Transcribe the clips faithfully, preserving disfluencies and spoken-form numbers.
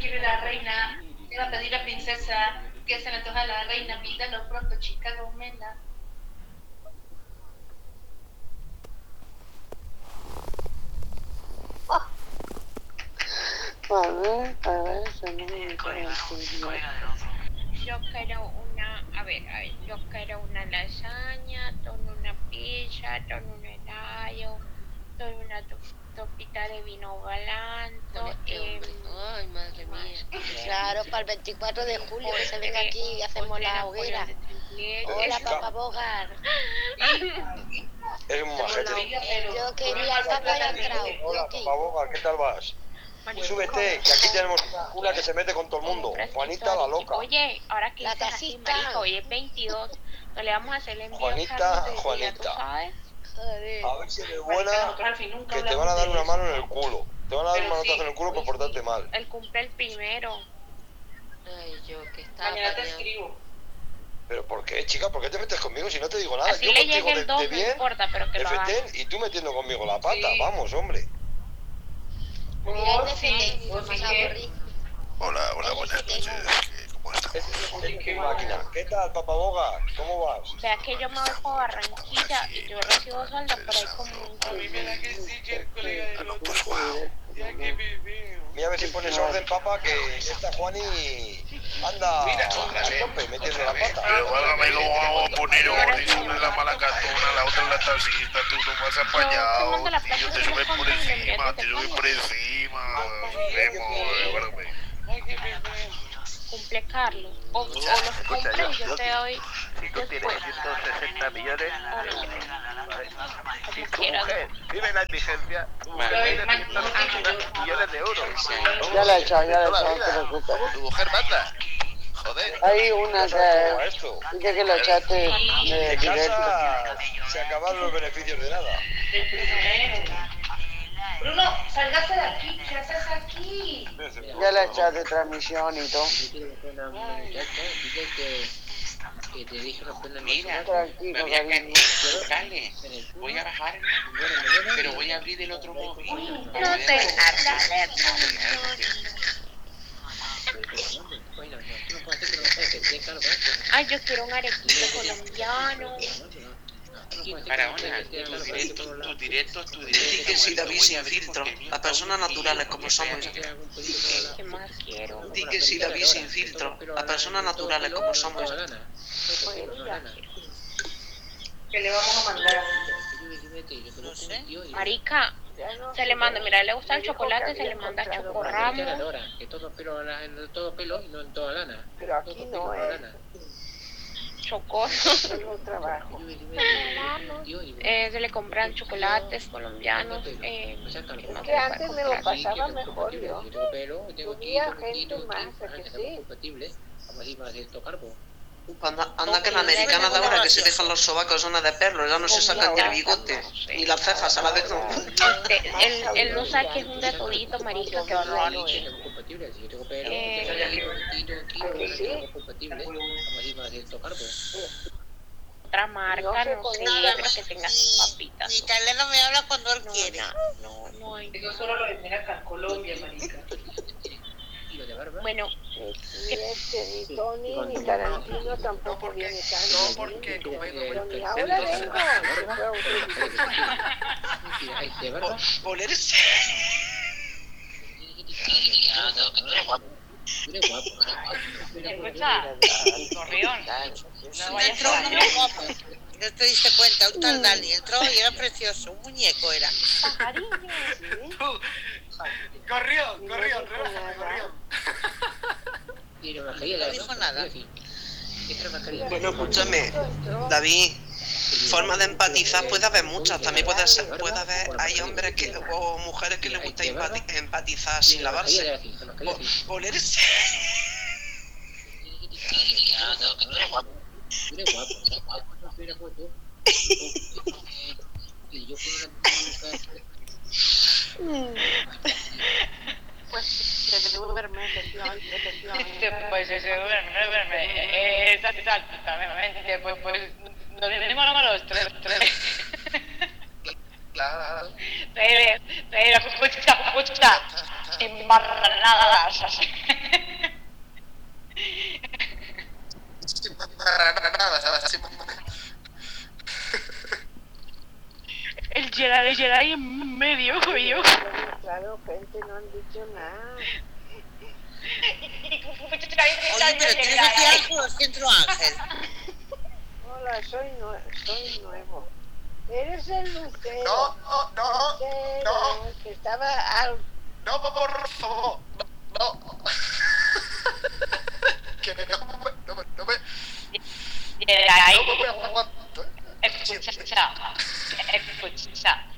quiere la reina, le va a pedir a la princesa que se le antoja a la reina, pídalo pronto, chica Gomela. A ver, a ver, se me Yo quiero una, a ver, a ver, yo quiero una lasaña, con una pizza, con un helado, con una to topita de vino galanto. Este eh, Ay, madre mía. Claro, para el veinticuatro de julio que se venga aquí y hacemos la hoguera. Hola, papá Bogar. Es un majete. Yo quería al papá y ha entrado. Hola, papá Bogar, ¿qué tal vas? Súbete, que aquí tenemos una que se mete con todo el mundo. Juanita la loca. Oye, ahora que La dices así, tacita. marico, hoy es veintidós, no le vamos a hacer el envío a Juanita, Carlos de- de- Juanita. ya tú sabes. Joder. A ver si eres buena, que te van a dar una mano en el culo. Te van a dar un Pero manotazo sí, en el culo por sí, portarte sí. mal. Él cumple el primero. Ay, yo que está Mañana te apañado. escribo. ¿Pero por qué, chica? ¿Por qué te metes conmigo si no te digo nada? Así Yo le contigo llegue de, el dos, de no bien, importa, pero que lo haga. F T, y tú metiendo conmigo la pata. Sí. Vamos, hombre. Mira, el Oh, de sí, Fete, pues vamos sí a que- aburrir. Hola, hola, buenas noches. ¿Cómo estamos? Qué máquina. ¿Qué tal, papá Bogar? ¿Cómo vas? Vea que yo me voy para Barranquilla y yo recibo sueldo por ahí como un A mes. mí me da que sí que el colega del otro. Pues wow. Ya que vivimos. Mira a ver si pones orden, papá, que esta Juani anda Mira, a tope metiendo la pata. Pero válgame, ¿cómo vamos a poner orden? Una es la mala catona, la otra es la taxista, tú no vas apañado, tío, te subes por encima, te subes por encima. Vemos, válgame. Ay, que vivimos. Cumple Carlos. O, o los Escucha, cumple yo, y yo yo, te doy si tú tienes después. ciento sesenta millones, si tu quieras. mujer vive en la exigencia, tu mujer Vale. tiene ciento sesenta millones de euros. Ya la he echado, ya la he Toda echado, no vida. te preocupes. Tu mujer manda. Joder. Hay una ¿Cómo va que esto? dice que lo echaste de De directo. casa se acabaron los beneficios de nada. Del primero. Bruno, salgase de aquí. ¿Qué haces aquí? Ya la he echado de transmisión y todo. Que te dije una buena Mira, Tranquilo, me voy a cariño. caer. Dale, voy a bajarme, pero voy a abrir el otro móvil. No te harta de Ay, yo quiero un arequipe colombiano. Para ahora, tus directos, tus directos, tus directos. Di que sí, David, sin filtro. Las personas naturales como somos. ¿Qué más quiero? Di que sí, David, sin filtro. Las personas naturales como somos. ¿Qué le vamos a mandar? No sé. Marica, se le manda, mira, le gusta el chocolate, se le manda chocorramo. Que todo pelo, en todo pelo y no en toda lana. Pero aquí no es. Chocó. Tengo trabajo. Eh, se le compran chocolates colombianos. Eh, ¿qué más Que se le antes puede me lo comprar? pasaba mejor yo. Yo tengo pelo, tengo aquí, Unía tengo aquí, gente tengo más, aquí. ¿a que Ah, sí? compatible. Vamos a ir más de esto carbo. Anda, anda que la americana de ahora que se dejan los sobacos zona de perro, ya no se sacan ni el bigote, ni las cejas a la vez. Este, él, él no sabe que es un de todito, marica, que horror. Tengo compatible, si yo tengo pelo, Eh, tengo aquí, tengo aquí, tengo aquí, tengo compatible. Vamos a ir más de esto carbo. Otra marca, no sé, pero que tenga sus papitas. Mi italiano me habla cuando él No, quiere. no, no, no hay. Eso solo lo venden acá en Colombia, marica. Y lo de barba. Bueno, Ni este, ni Tony, ni Tarantino tampoco viene tan No, porque como hay Pero ni momentos. ahora vengo. Ay, de barba. Ponerse. Mira guapo. escucha, gorrión, no vayas Entró a uno muy guapo. No te diste cuenta, un tal Dani. Entró y era precioso, un muñeco era. Gorrión, gorrión, relájate, gorrión. Y la mascarilla No de dijo barba. nada. Esta mascarilla. Bueno, escúchame, David, forma de empatizar puede haber muchas, también puede ser, puede haber, hay hombres que, o mujeres que les gusta empati- empatizar sin lavarse. Po- Ponerse. Mira guapo. Mira guapo. Y yo con una Pues se duerme, efectivamente, efectivamente. Pues se duerme, duerme. Eh, exactamente, pues, pues nos tenemos los tres, tres. Claro. Pero, pero, escucha, escucha, embarranadas. granadas, así. El llegar, el llegar ahí en medio, yo. Claro, gente, no han dicho nada. Oye, pero tienes que decir algo, Centro Ángel. Hola, soy, nue soy nuevo. Eres el Lucero. No, no, no, Lucero, no. que estaba al... No, por favor, no, no. Que no me, no me, no me... Llegar No me aguanto. escucha, escucha.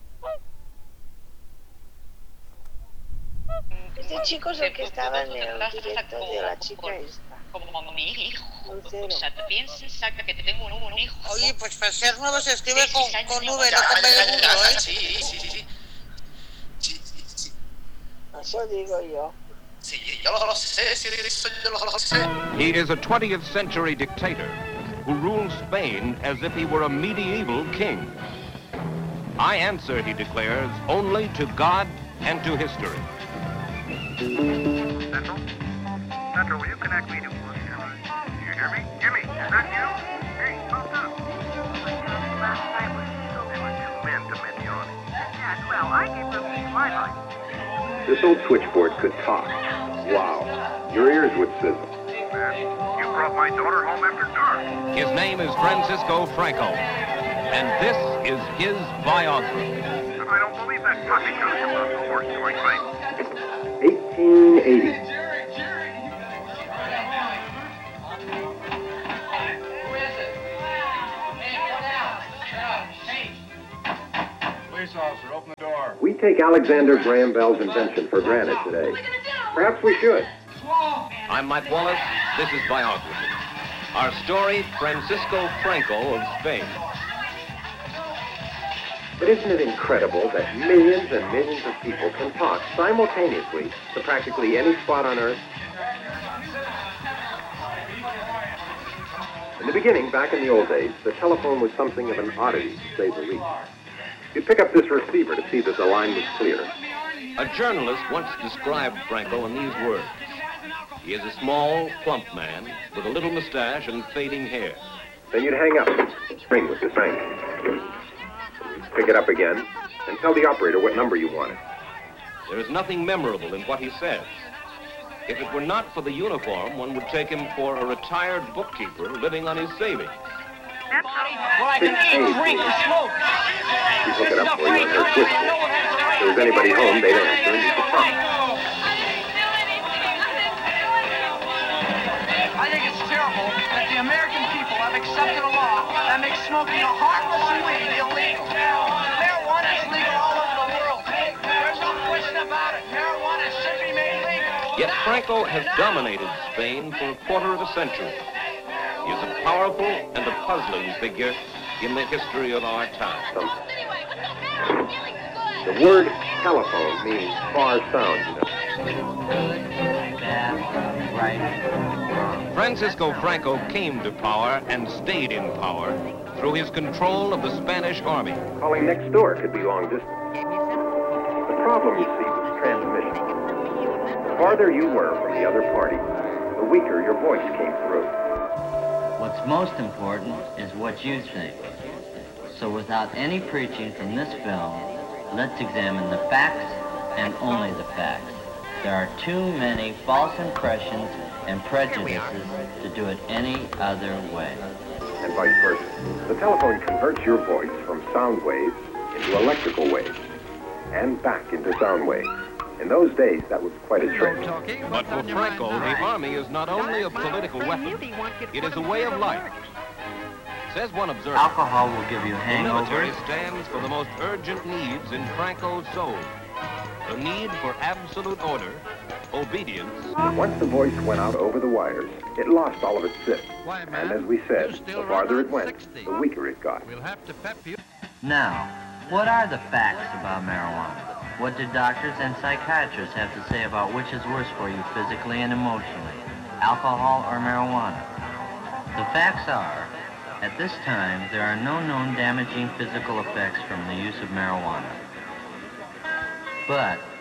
Este chico es el que estaba en el directo de la chica esta. Como mi hijo. Lucero. O sea, tú piensas, saca que te tengo un, un hijo. Oye, pues para ser nuevo se escribe Sí, con, sí, con sí, V, Ya, no con B ya, de ya, burro, ya, ¿eh? sí, sí, sí, sí. Sí, sí, sí. Eso digo yo. Sí, yo lo sé, sí, sí, yo lo sé. He is a twentieth century dictator who rules Spain as if he were a medieval king. I answer, he declares, only to God and to history. Central? Central, will you connect me to one? Do you hear me? Jimmy, is that you? Hey, hold up. Last night was so there were two men to met the army. Yes, well, I gave them my life. This old switchboard could talk. Wow. Your ears would sizzle. Man, you brought my daughter home after dark. His name is Francisco Franco, and this is his biography. I don't believe that poppycock about the horse going right. eighteen eighty. Police officer, open the door. We take Alexander Graham Bell's invention for granted today. Perhaps we should. I'm Mike Wallace. This is Biography. Our story, Francisco Franco of Spain. But isn't it incredible that millions and millions of people can talk simultaneously to practically any spot on Earth? In the beginning, back in the old days, the telephone was something of an oddity, to say the least. You'd pick up this receiver to see that the line was clear. A journalist once described Franco in these words. He is a small, plump man with a little mustache and fading hair. Then you'd hang up, ring with the crank. Pick it up again, and tell the operator what number you wanted. There is nothing memorable in what he says. If it were not for the uniform, one would take him for a retired bookkeeper living on his savings. Well, I can eat, drink, or smoke. She'd hook it up for you on her switchboard. If there was anybody home, they'd answer and you could talk. I think it's terrible that the American people have accepted a law that makes smoking a harmless weed illegal. Marijuana is legal all over the world. There's no question about it. Marijuana should be made legal. Yet Franco has dominated Spain for a quarter of a century. He is a powerful and a puzzling figure in the history of our time. The word telephone means far sound, you know. Francisco Franco came to power and stayed in power through his control of the Spanish army. Calling next door could be long distance. The problem, you see, was transmission. The farther you were from the other party, the weaker your voice came through. What's most important is what you think. So without any preaching from this film, let's examine the facts and only the facts. There are too many false impressions and prejudices to do it any other way. And vice versa. The telephone converts your voice from sound waves into electrical waves and back into sound waves. In those days, that was quite a trick. But for Franco, the army is not only a political weapon, it is a way of life. Says one observer, alcohol will give you the military hangovers. stands for the most urgent needs in Franco's soul. The need for absolute order, obedience. Once the voice went out over the wires, it lost all of its zip. And as we said, the farther it went, the weaker it got. We'll have to pep you. Now, what are the facts about marijuana? What do doctors and psychiatrists have to say about which is worse for you physically and emotionally, alcohol or marijuana? The facts are, at this time, there are no known damaging physical effects from the use of marijuana. But